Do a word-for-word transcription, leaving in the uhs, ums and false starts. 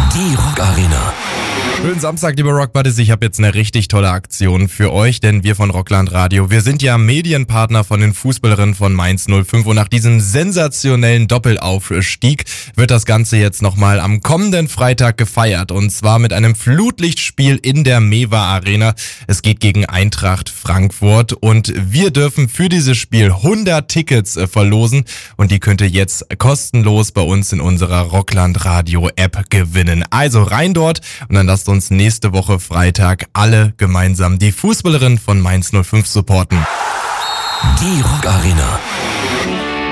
Die Rock Arena. Schönen Samstag, liebe Rock Buddies. Ich habe jetzt eine richtig tolle Aktion für euch, denn wir von Rockland Radio, wir sind ja Medienpartner von den Fußballerinnen von Mainz null fünf und nach diesem sensationellen Doppelaufstieg wird das Ganze jetzt nochmal am kommenden Freitag gefeiert und zwar mit einem Flutlichtspiel in der Mewa Arena. Es geht gegen Eintracht Frankfurt und wir dürfen für dieses Spiel hundert Tickets äh, verlosen und die könnt ihr jetzt kostenlos bei uns in unserer Rockland Radio App gewinnen. Also rein dort und dann lasst uns nächste Woche Freitag alle gemeinsam die Fußballerinnen von Mainz null fünf supporten. Die Rock Arena.